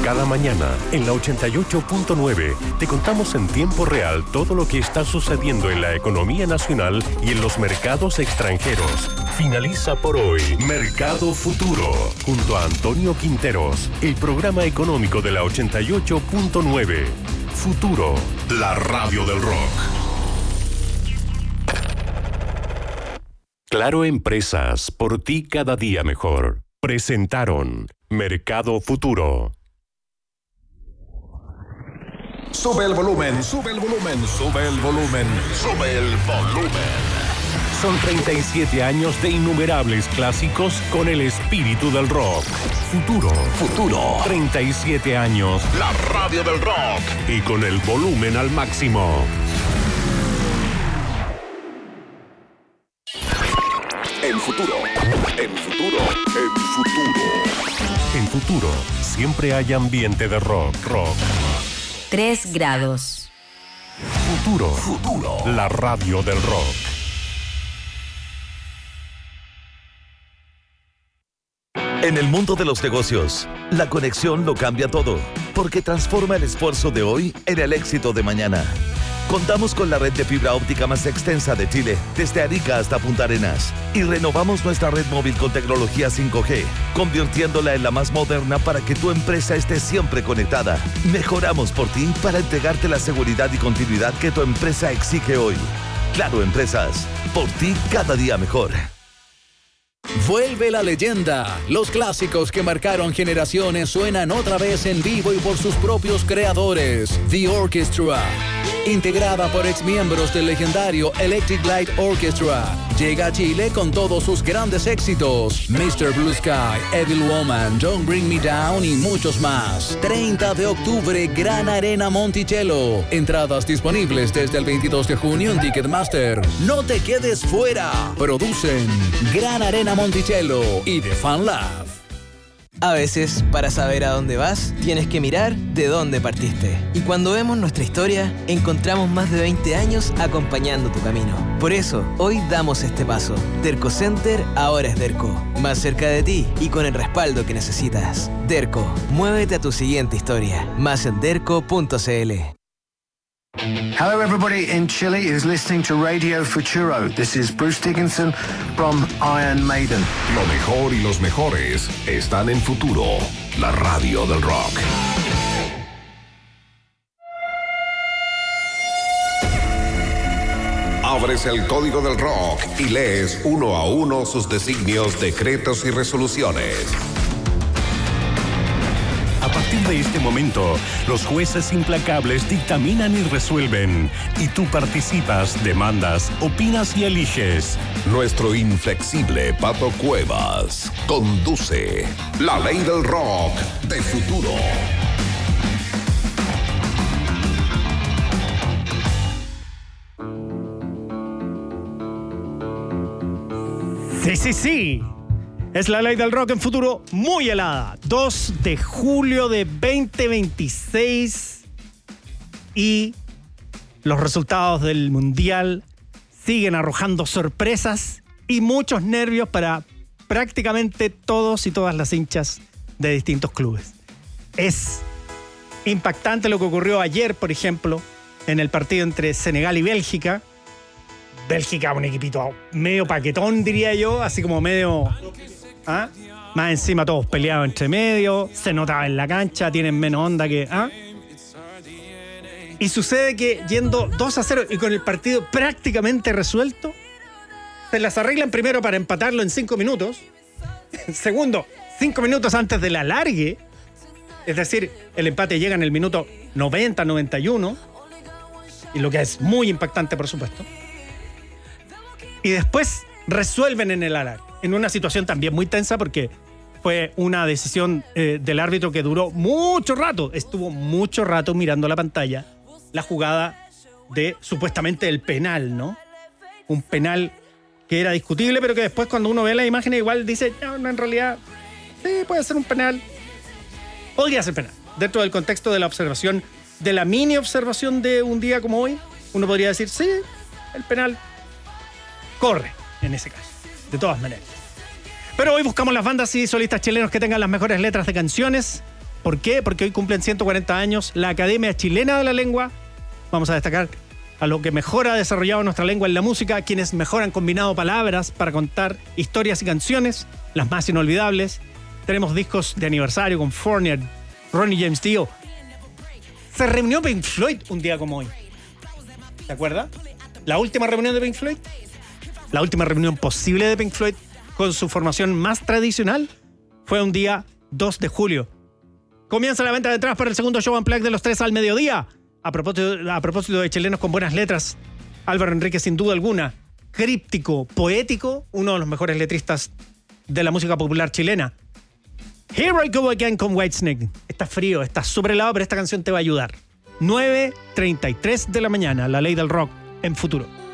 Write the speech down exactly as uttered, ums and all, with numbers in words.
Cada mañana, en la ochenta y ocho punto nueve, te contamos en tiempo real todo lo que está sucediendo en la economía nacional y en los mercados extranjeros. Finaliza por hoy Mercado Futuro, junto a Antonio Quinteros, el programa económico de la ochenta y ocho punto nueve. Futuro, la radio del rock. Claro Empresas, por ti cada día mejor. Presentaron Mercado Futuro. Sube el volumen, sube el volumen, sube el volumen, sube el volumen. Son treinta y siete años de innumerables clásicos con el espíritu del rock. Futuro, futuro. treinta y siete años. La radio del rock. Y con el volumen al máximo. En futuro, en futuro, en futuro. En futuro, siempre hay ambiente de rock, rock. Tres grados. Futuro, futuro. La radio del rock. En el mundo de los negocios, la conexión lo cambia todo, porque transforma el esfuerzo de hoy en el éxito de mañana. Contamos con la red de fibra óptica más extensa de Chile, desde Arica hasta Punta Arenas, y renovamos nuestra red móvil con tecnología cinco G, convirtiéndola en la más moderna para que tu empresa esté siempre conectada. Mejoramos por ti para entregarte la seguridad y continuidad que tu empresa exige hoy. Claro Empresas, por ti cada día mejor. Vuelve la leyenda. Los clásicos que marcaron generaciones suenan otra vez en vivo y por sus propios creadores. The Orchestra, integrada por exmiembros del legendario Electric Light Orchestra, llega a Chile con todos sus grandes éxitos: mister Blue Sky, Evil Woman, Don't Bring Me Down y muchos más. treinta de octubre, Gran Arena Monticello. Entradas disponibles desde el veintidós de junio en Ticketmaster. No te quedes fuera. Producen Gran Arena Monticello y The Fan Lab. A veces, para saber a dónde vas, tienes que mirar de dónde partiste. Y cuando vemos nuestra historia, encontramos más de veinte años acompañando tu camino. Por eso, hoy damos este paso. Derco Center ahora es Derco. Más cerca de ti y con el respaldo que necesitas. Derco, muévete a tu siguiente historia. Más en derco punto c l. Hello everybody in Chile is listening to Radio Futuro. This is Bruce Dickinson from Iron Maiden. Lo mejor y los mejores están en Futuro, la radio del rock. Abres el código del rock y lees uno a uno sus designios, decretos y resoluciones. A partir de este momento, los jueces implacables dictaminan y resuelven. Y tú participas, demandas, opinas y eliges. Nuestro inflexible Pato Cuevas conduce la ley del rock de Futuro. Sí, sí, sí. Es la ley del rock en Futuro muy helada. dos de julio de veinte veintiséis. Y los resultados del Mundial siguen arrojando sorpresas y muchos nervios para prácticamente todos y todas las hinchas de distintos clubes. Es impactante lo que ocurrió ayer, por ejemplo, en el partido entre Senegal y Bélgica. Bélgica, un equipito medio paquetón, diría yo, así como medio... ¿Ah? Más encima todos peleados entre medio, se notaba en la cancha, tienen menos onda que... ¿ah? Y sucede que yendo dos a cero y con el partido prácticamente resuelto, se las arreglan primero para empatarlo en cinco minutos, segundo, cinco minutos antes del alargue, es decir, el empate llega en el minuto noventa, noventa y uno, y lo que es muy impactante, por supuesto, y después resuelven en el alargue, en una situación también muy tensa porque fue una decisión eh, del árbitro que duró mucho rato, estuvo mucho rato mirando la pantalla, la jugada de supuestamente el penal, ¿no? Un penal que era discutible, pero que después cuando uno ve las imágenes igual dice, no, no, en realidad sí, puede ser un penal, podría ser penal. Dentro del contexto de la observación, de la mini observación de un día como hoy, uno podría decir, sí, el penal corre en ese caso, de todas maneras. Pero hoy buscamos las bandas y solistas chilenos que tengan las mejores letras de canciones ¿Por qué? Porque hoy cumplen ciento cuarenta años la Academia Chilena de la Lengua. Vamos a destacar a lo que mejor ha desarrollado nuestra lengua en la música, quienes mejor han combinado palabras para contar historias y canciones, las más inolvidables. Tenemos discos de aniversario con Foreigner, Ronnie James Dio. Se reunió Pink Floyd un día como hoy. ¿Te acuerdas? La última reunión de Pink Floyd. La última reunión posible de Pink Floyd con su formación más tradicional fue un día dos de julio. Comienza la venta de entradas para el segundo show Unplugged de los tres al mediodía. A propósito, a propósito de chilenos con buenas letras, Álvaro Enríquez, sin duda alguna, críptico, poético, uno de los mejores letristas de la música popular chilena. Here I Go Again con Whitesnake. Está frío, está súper helado, pero esta canción te va a ayudar. nueve treinta y tres de la mañana, La Ley del Rock en Futuro.